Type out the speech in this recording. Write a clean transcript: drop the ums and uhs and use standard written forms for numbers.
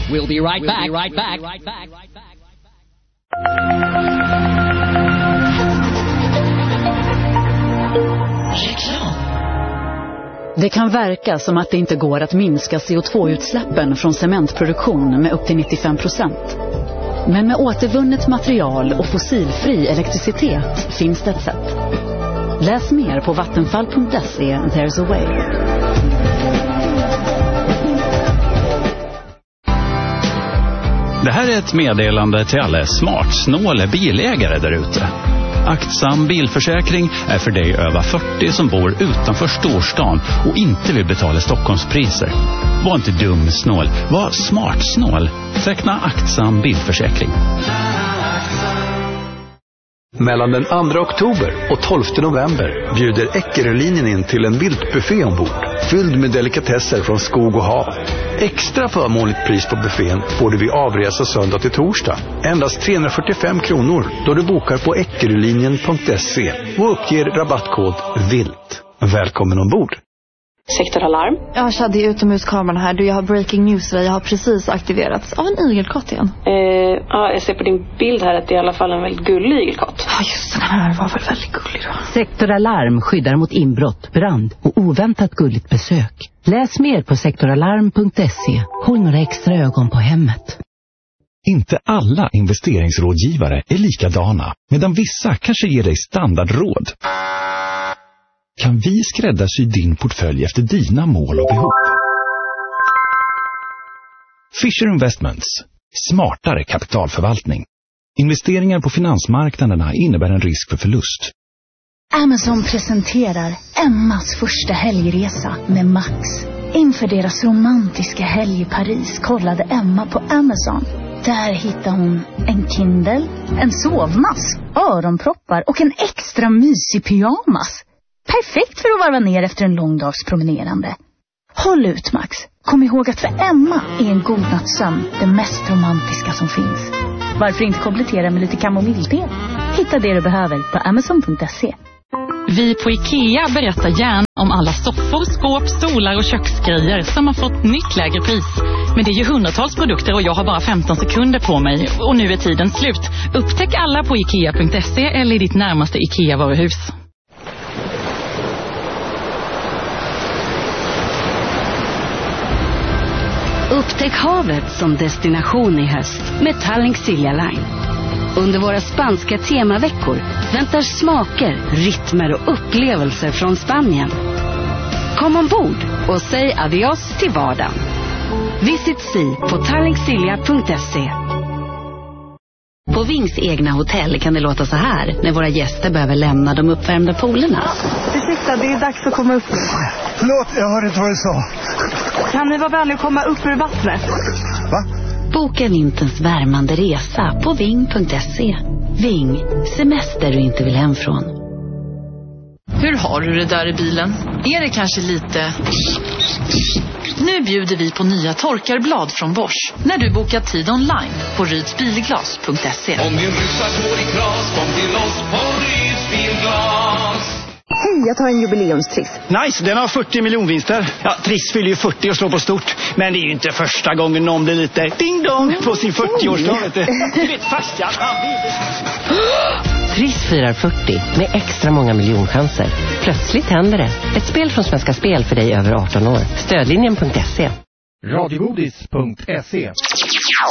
We'll be right back. Det kan verka som att det inte går att minska CO2-utsläppen från cementproduktion med upp till 95%. Men med återvunnet material och fossilfri elektricitet finns det ett sätt. Läs mer på vattenfall.se. There's a way. Det här är ett meddelande till alla smartsnåla bilägare där ute. Aktsam bilförsäkring är för dig över 40 som bor utanför storstan och inte vill betala Stockholmspriser. Var inte dumsnål, var smartsnål. Teckna aktsam bilförsäkring. Mellan den 2 oktober och 12 november bjuder Eckerölinjen in till en viltbuffé ombord, fylld med delikatesser från skog och hav. Extra förmånligt pris på buffén får du vid avresa söndag till torsdag. Endast 345 kronor då du bokar på eckerölinjen.se och uppger rabattkod VILT. Välkommen ombord! Sektoralarm. Ja, Shadi, utomhuskameran här. Jag har breaking news. Jag har precis aktiverats av en igelkott igen. Ja, jag ser på din bild här att det är i alla fall en väldigt gullig igelkott. Ja, just den här var väl väldigt gullig då. Sektoralarm skyddar mot inbrott, brand och oväntat gulligt besök. Läs mer på sektoralarm.se. Håll några extra ögon på hemmet. Inte alla investeringsrådgivare är likadana, medan vissa kanske ger dig standardråd. Kan vi skräddarsy din portfölj efter dina mål och behov? Fisher Investments. Smartare kapitalförvaltning. Investeringar på finansmarknaderna innebär en risk för förlust. Amazon presenterar Emmas första helgresa med Max. Inför deras romantiska helg i Paris kollade Emma på Amazon. Där hittade hon en Kindle, en sovmask, öronproppar och en extra mysig pyjamas. Perfekt för att varva ner efter en lång dags promenerande. Håll ut, Max. Kom ihåg att för Emma är en god nattsömn det mest romantiska som finns. Varför inte komplettera med lite kamomillte? Hitta det du behöver på amazon.se. Vi på IKEA berättar gärna om alla soffor, skåp, stolar och köksgrejer som har fått nytt lägre pris. Men det är ju hundratals produkter och jag har bara 15 sekunder på mig. Och nu är tiden slut. Upptäck alla på ikea.se eller i ditt närmaste IKEA-varuhus. Upptäck havet som destination i höst med Tallink Silja Line. Under våra spanska temaveckor väntar smaker, rytmer och upplevelser från Spanien. Kom ombord och säg adios till vardagen. Visit Sea på tallinksilja.se. På Vings egna hotell kan det låta så här när våra gäster behöver lämna de uppvärmda poolerna. Ursäkta, det är dags att komma upp nu. Förlåt, jag hörde inte vad du sa. Kan ni vara vänliga att komma upp ur vattnet? Va? Boka vinterns värmande resa på ving.se. Ving, semester du inte vill hem från. Hur har du det där i bilen? Är det kanske lite... Nu bjuder vi på nya torkarblad från Bosch. När du bokar tid online på rydsbilglas.se. Om din ryssar går i kras, kom till oss på Ryds bilglas. Hej, jag tar en jubileumstriss. Nice, den har 40 miljonvinster. Ja, Triss fyller ju 40 och slår på stort. Men det är ju inte första gången någon blir lite ding-dong på sin 40-årsdag. Du vet, fast jag... Triss firar 40 med extra många miljonchanser. Plötsligt händer det. Ett spel från Svenska Spel för dig över 18 år. Stödlinjen.se. Radiogodis.se.